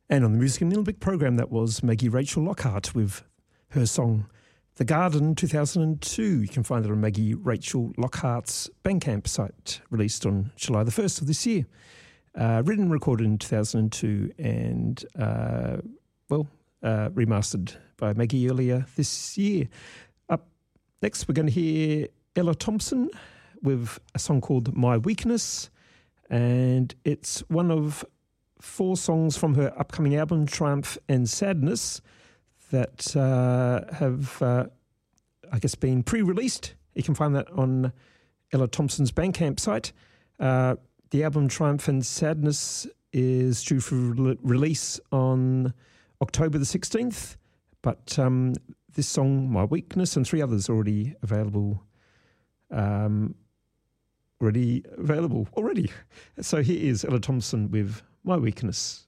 And on the Music in Nilbik program, that was Maggie Rachel Lockhart with her song The Garden 2002. You can find it on Maggie Rachel Lockhart's Bandcamp site, released on July the 1st of this year. Written and recorded in 2002 and, remastered by Maggie earlier this year. Up next, we're going to hear Ella Thompson with a song called My Weakness, and it's one of 4 songs from her upcoming album, Triumph and Sadness, that have, been pre-released. You can find that on Ella Thompson's Bandcamp site. The album Triumph and Sadness is due for release on October the 16th, but this song, My Weakness, and 3 others already available. Already. So here is Ella Thompson with My Weakness.